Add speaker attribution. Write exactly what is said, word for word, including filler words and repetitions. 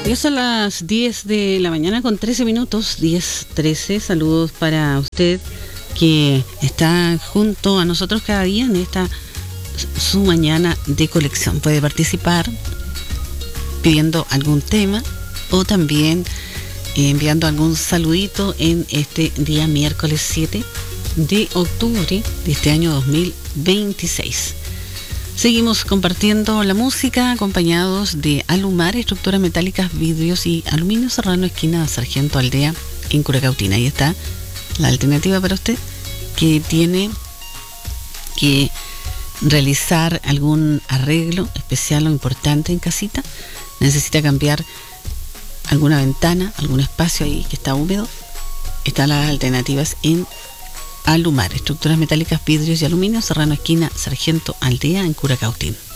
Speaker 1: Ya son las diez de la mañana con trece minutos, diez trece. Saludos para usted que está junto a nosotros cada día en esta su mañana de colección. Puede participar pidiendo algún tema o también eh, enviando algún saludito en este día miércoles siete de octubre de este año dos mil veintiséis. Seguimos compartiendo la música acompañados de Alumar, estructuras metálicas, vidrios y aluminio Serrano, esquina Sargento Aldea en Curacautín. Ahí está la alternativa para usted que tiene que realizar algún arreglo especial o importante en casita. Necesita cambiar alguna ventana, algún espacio ahí que está húmedo. Están las alternativas en Alumar, estructuras metálicas, vidrios y aluminio Serrano, esquina Sargento Aldea en Curacautín.